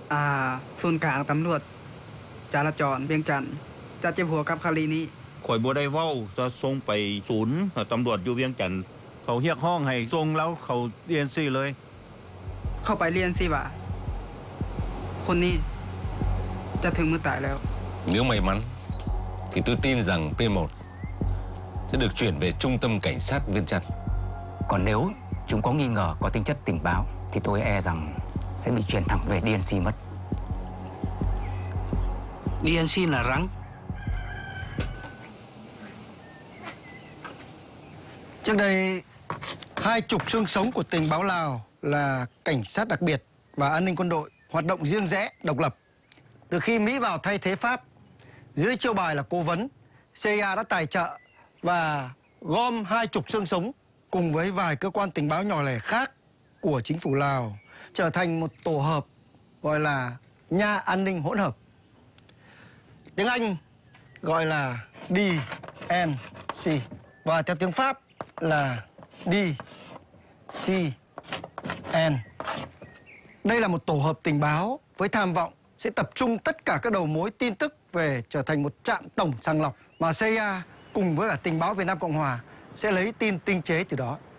ศูนย์กลางตำรวจจราจรเวียงจันทน์จะเจ็บหัวกับคดีนี้ข่อยบ่ได้เว้าจะส่งไปศูนย์ตำรวจอยู่เวียงจันทน์เขาเรียกห้องให้ส่งแล้วเขาเรียนซี่เลยเข้าไปเรียนสิว่าคนนี้จะถึงมือตายแล้ว Nếu may mắn thì tôi tin rằng P1 sẽ được chuyển về trung tâm cảnh sát Viên Chăn. Còn nếu chúng có nghi ngờ có tính chất tình báo thì tôi e rằng sẽ bị chuyển thẳng về DNC mất. DNC là rắn. Trước đây, 20 xương sống của tình báo Lào là cảnh sát đặc biệt và an ninh quân đội hoạt động riêng rẽ, độc lập. Từ khi Mỹ vào thay thế Pháp, dưới chiêu bài là cố vấn, CIA đã tài trợ và gom 20 xương sống cùng với vài cơ quan tình báo nhỏ lẻ khác của chính phủ Lào trở thành một tổ hợp gọi là Nha An ninh hỗn hợp. Tiếng Anh gọi là DNC và theo tiếng Pháp là DCN. Đây là một tổ hợp tình báo với tham vọng sẽ tập trung tất cả các đầu mối tin tức về trở thành một trạm tổng sàng lọc mà CIA cùng với cả tình báo Việt Nam Cộng Hòa sẽ lấy tin tinh chế từ đó.